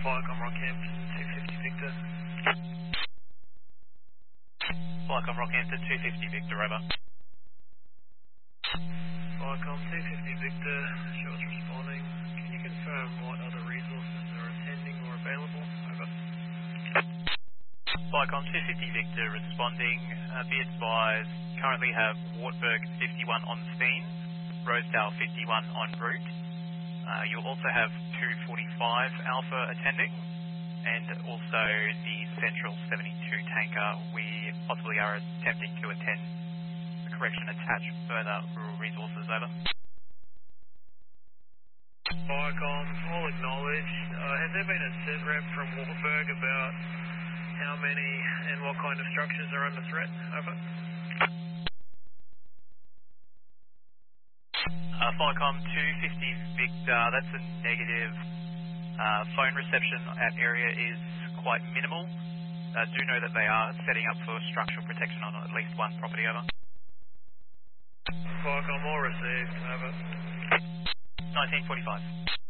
Viacom Rockhampton 250 Victor. Viacom Rockhampton 250 Victor, over. Viacom 250 Victor, show us responding. Can you confirm what other resources are attending or available? Over. Viacom 250 Victor responding. Be advised, currently have Wartburg 51 on scene, Rosedale 51 en route. You'll also have 245 Alpha attending, and also the Central 72 tanker. We possibly are attempting to attend the correction attached further rural resources, over. Viacom, all acknowledged. Has there been a sit rep from Wartburg about how many and what kind of structures are under threat? Over. Viacom 250 Victor, that's a negative. Phone reception at area is quite minimal. Do know that they are setting up for structural protection on at least one property, over. Viacom, all received. Over. 1945.